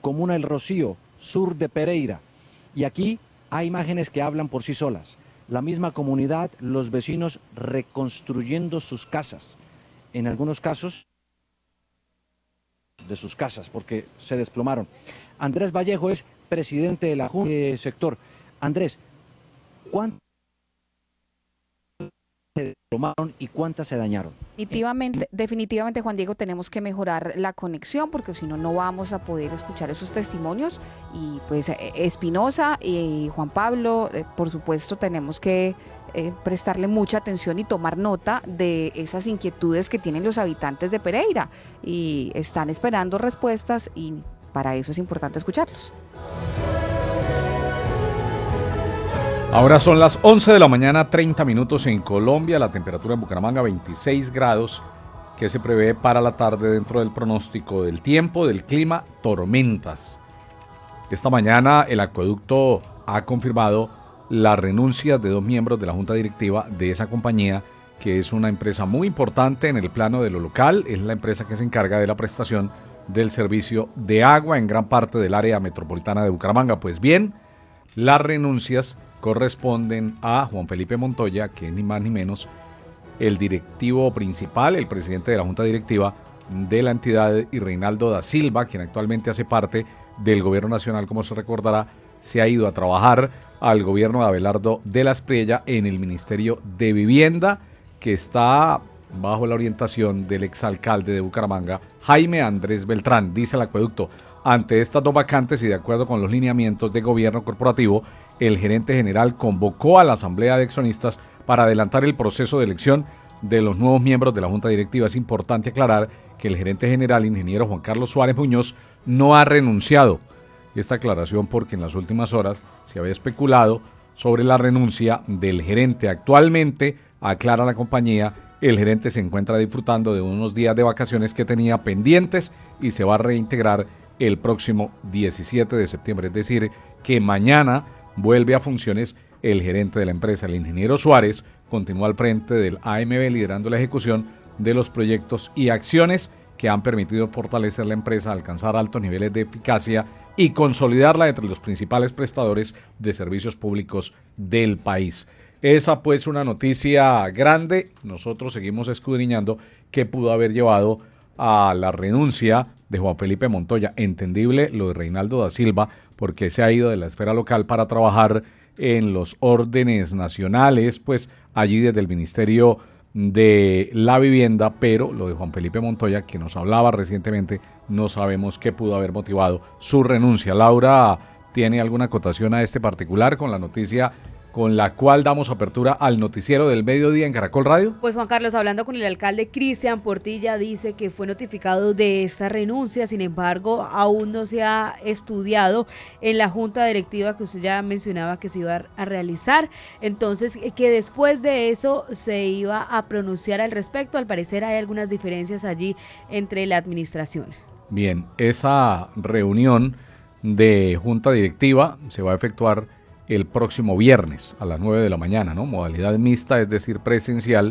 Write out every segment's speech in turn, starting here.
comuna El Rocío, sur de Pereira. Y aquí hay imágenes que hablan por sí solas. La misma comunidad, los vecinos reconstruyendo sus casas. En algunos casos, de sus casas, porque se desplomaron. Andrés Vallejo es presidente de la Junta de sector. Andrés, ¿cuántas se desplomaron y cuántas se dañaron? Definitivamente, Juan Diego, tenemos que mejorar la conexión porque si no, no vamos a poder escuchar esos testimonios. Y pues Espinosa y Juan Pablo, por supuesto, tenemos que prestarle mucha atención y tomar nota de esas inquietudes que tienen los habitantes de Pereira y están esperando respuestas y para eso es importante escucharlos. Ahora son las 11 de la mañana, 30 minutos en Colombia, la temperatura en Bucaramanga 26 grados, que se prevé para la tarde dentro del pronóstico del tiempo, del clima, tormentas. Esta mañana el acueducto ha confirmado la renuncia de 2 miembros de la junta directiva de esa compañía, que es una empresa muy importante en el plano de lo local, es la empresa que se encarga de la prestación del servicio de agua en gran parte del área metropolitana de Bucaramanga. Pues bien, las renuncias corresponden a Juan Felipe Montoya, que es ni más ni menos el directivo principal, el presidente de la junta directiva de la entidad, y Reinaldo da Silva, quien actualmente hace parte del gobierno nacional, como se recordará, se ha ido a trabajar al gobierno de Abelardo de la Espriella en el Ministerio de Vivienda, que está bajo la orientación del exalcalde de Bucaramanga, Jaime Andrés Beltrán. Dice el acueducto: ante estas 2 vacantes y de acuerdo con los lineamientos de gobierno corporativo, el gerente general convocó a la asamblea de accionistas para adelantar el proceso de elección de los nuevos miembros de la junta directiva. Es importante aclarar que el gerente general, ingeniero Juan Carlos Suárez Muñoz, no ha renunciado. Esta aclaración porque en las últimas horas se había especulado sobre la renuncia del gerente. Actualmente, aclara la compañía, el gerente se encuentra disfrutando de unos días de vacaciones que tenía pendientes y se va a reintegrar el próximo 17 de septiembre. Es decir, que mañana vuelve a funciones el gerente de la empresa. El ingeniero Suárez continúa al frente del AMB liderando la ejecución de los proyectos y acciones que han permitido fortalecer la empresa, alcanzar altos niveles de eficacia y consolidarla entre los principales prestadores de servicios públicos del país. Esa pues una noticia grande. Nosotros seguimos escudriñando qué pudo haber llevado a la renuncia de Juan Felipe Montoya. Entendible lo de Reinaldo da Silva, porque se ha ido de la esfera local para trabajar en los órdenes nacionales, pues allí desde el Ministerio de la Vivienda, pero lo de Juan Felipe Montoya, que nos hablaba recientemente, no sabemos qué pudo haber motivado su renuncia. Laura, ¿tiene alguna acotación a este particular con la noticia con la cual damos apertura al noticiero del mediodía en Caracol Radio? Pues Juan Carlos, hablando con el alcalde Cristian Portilla, dice que fue notificado de esta renuncia, sin embargo, aún no se ha estudiado en la junta directiva que usted ya mencionaba que se iba a realizar, entonces que después de eso se iba a pronunciar al respecto. Al parecer hay algunas diferencias allí entre la administración. Bien, esa reunión de junta directiva se va a efectuar el próximo viernes a las 9 de la mañana, ¿no? Modalidad mixta, es decir, presencial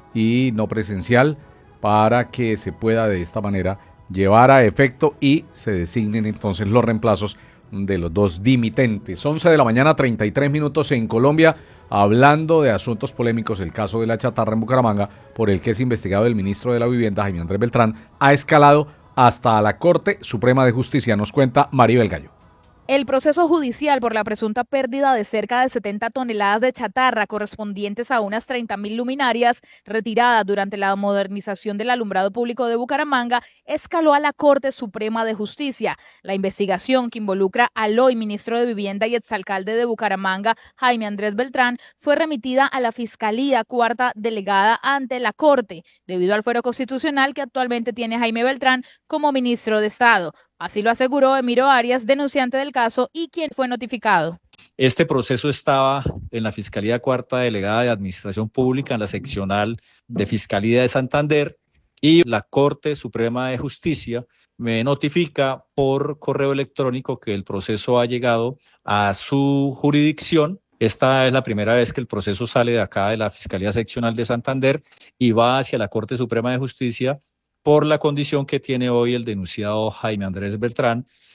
y no presencial, para que se pueda de esta manera llevar a efecto y se designen entonces los reemplazos de los 2 dimitentes. 11 de la mañana, 33 minutos en Colombia, hablando de asuntos polémicos. El caso de la chatarra en Bucaramanga, por el que es investigado el ministro de la Vivienda, Jaime Andrés Beltrán, ha escalado hasta la Corte Suprema de Justicia. Nos cuenta Maribel Gallo. El proceso judicial por la presunta pérdida de cerca de 70 toneladas de chatarra correspondientes a unas 30.000 luminarias retiradas durante la modernización del alumbrado público de Bucaramanga escaló a la Corte Suprema de Justicia. La investigación, que involucra al hoy ministro de Vivienda y exalcalde de Bucaramanga, Jaime Andrés Beltrán, fue remitida a la Fiscalía Cuarta Delegada ante la Corte, debido al fuero constitucional que actualmente tiene Jaime Beltrán como ministro de Estado. Así lo aseguró Emiro Arias, denunciante del caso y quien fue notificado. Este proceso estaba en la Fiscalía Cuarta Delegada de Administración Pública, en la seccional de Fiscalía de Santander, y la Corte Suprema de Justicia me notifica por correo electrónico que el proceso ha llegado a su jurisdicción. Esta es la primera vez que el proceso sale de acá de la Fiscalía Seccional de Santander y va hacia la Corte Suprema de Justicia por la condición que tiene hoy el denunciado Jaime Andrés Beltrán